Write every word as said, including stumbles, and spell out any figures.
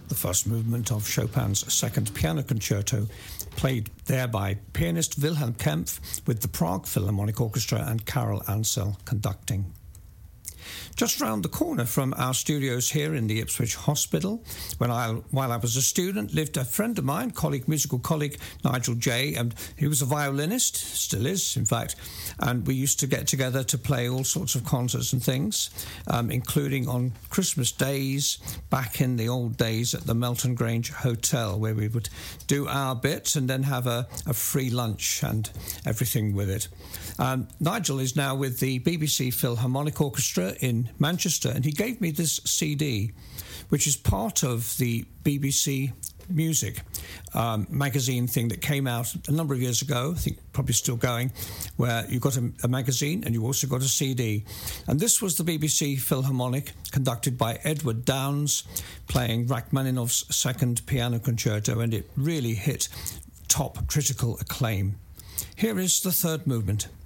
the first movement of Chopin's Second Piano Concerto, played there by pianist Wilhelm Kempff with the Prague Philharmonic Orchestra and Karel Ansel conducting. Just round the corner from our studios here in the Ipswich Hospital, when I, while I was a student, lived a friend of mine, colleague, musical colleague, Nigel Jay, and he was a violinist, still is, in fact, and we used to get together to play all sorts of concerts and things, um, including on Christmas days, back in the old days at the Melton Grange Hotel, where we would do our bit and then have a, a free lunch and everything with it. Um, Nigel is now with the B B C Philharmonic Orchestra in Manchester, and he gave me this C D, which is part of the B B C Music um, magazine thing that came out a number of years ago, I think probably still going, where you got a, a magazine and you also got a C D. And this was the B B C Philharmonic, conducted by Edward Downes, playing Rachmaninoff's Second Piano Concerto, and it really hit top critical acclaim. Here is the third movement.